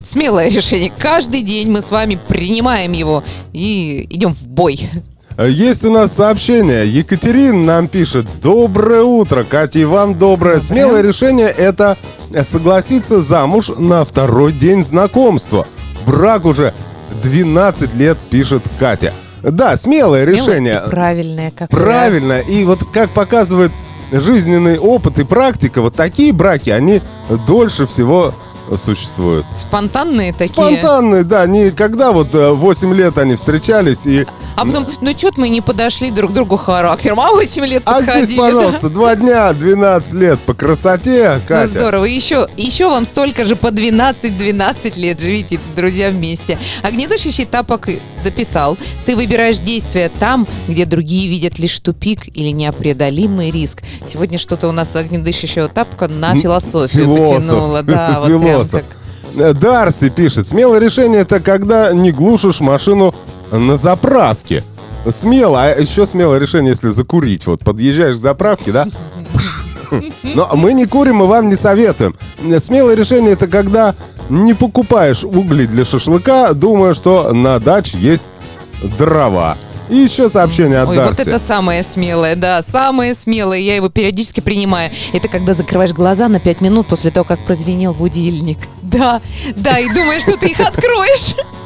Смелое решение. Каждый день мы с вами принимаем его и идем в бой. Есть у нас сообщение. Екатерина нам пишет: доброе утро, Катя, и вам доброе. Смелое решение — это согласиться замуж на второй день знакомства. Брак уже 12 лет, пишет Катя. Да, смелое решение. И правильное. Правильно. И вот как показывает жизненный опыт и практика, вот такие браки, они дольше всего существуют. Спонтанные такие. Спонтанные, да, не когда вот 8 лет они встречались и... А потом, что-то мы не подошли друг к другу характером, а 8 лет подходили. А здесь, пожалуйста, 2 дня, 12 лет по красоте, Катя. Ну здорово, еще вам столько же по 12 лет живите, друзья, вместе. Огнедышащий тапок дописал: ты выбираешь действия там, где другие видят лишь тупик или непреодолимый риск. Сегодня что-то у нас огнедышащего тапка на философию потянуло. Да, вот прям так. Дарси пишет: смелое решение — это когда не глушишь машину на заправке. Смело, а еще смелое решение, если закурить. Вот подъезжаешь к заправке, да? Но мы не курим и вам не советуем. Смелое решение — это когда не покупаешь угли для шашлыка, думая, что на даче есть дрова. И еще сообщение от Дарси. Вот это самое смелое, да, самое смелое, я его периодически принимаю. Это когда закрываешь глаза на 5 минут после того, как прозвенел будильник. Да, и думаешь, что ты их откроешь.